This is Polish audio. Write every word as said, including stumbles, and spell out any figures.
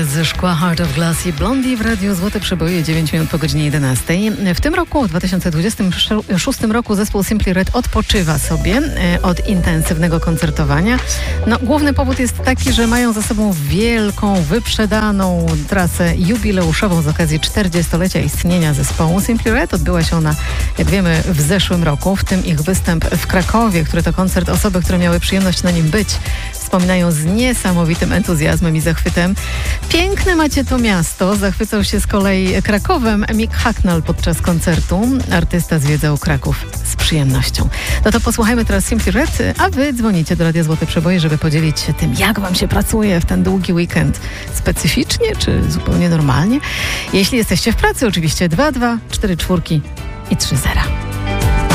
Ze szkła Heart of Glass i Blondie w Radiu Złote Przeboje, dziewięć minut po godzinie jedenastej. W tym roku, w dwa tysiące dwudziestym szóstym roku, zespół Simply Red odpoczywa sobie od intensywnego koncertowania. No, główny powód jest taki, że mają za sobą wielką, wyprzedaną trasę jubileuszową z okazji czterdziestolecia istnienia zespołu Simply Red. Odbyła się ona, jak wiemy, w zeszłym roku, w tym ich występ w Krakowie, który to koncert osoby, które miały przyjemność na nim być, wspominają z niesamowitym entuzjazmem i zachwytem. Piękne macie to miasto, zachwycał się z kolei Krakowem Mick Hucknall podczas koncertu. Artysta zwiedzał Kraków z przyjemnością. No to posłuchajmy teraz Simply Red, a wy dzwonicie do Radia Złote Przeboje, żeby podzielić się tym, jak wam się pracuje w ten długi weekend. Specyficznie czy zupełnie normalnie? Jeśli jesteście w pracy, oczywiście dwa dwa cztery cztery i trzy zero.